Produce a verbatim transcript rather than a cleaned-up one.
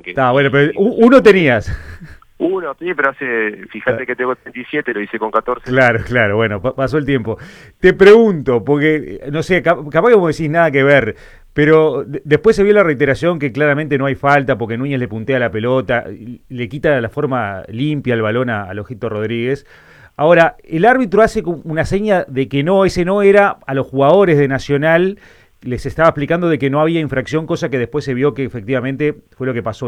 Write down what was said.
arranque. Está bueno, pero uno tenías. Uno, sí, pero hace, fíjate que tengo treinta y siete, lo hice con catorce. Claro, claro, bueno, pa pasó el tiempo. Te pregunto, porque, no sé, cap capaz que vos decís nada que ver, pero después se vio la reiteración que claramente no hay falta porque Núñez le puntea la pelota, le quita la forma limpia el balón a, a Ojito Rodríguez. Ahora, el árbitro hace una seña de que no, ese no era a los jugadores de Nacional, les estaba explicando de que no había infracción, cosa que después se vio que efectivamente fue lo que pasó.